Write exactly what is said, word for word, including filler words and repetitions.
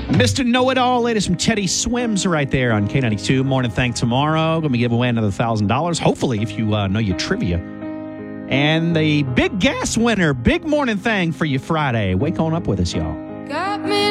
Mister Know-It-All, latest from Teddy Swims right there on K ninety-two. Morning Thank tomorrow. Going to give away another one thousand dollars, hopefully, if you uh, know your trivia. And the big gas winner, big morning thing for you Friday. Wake on up with us, y'all. Got me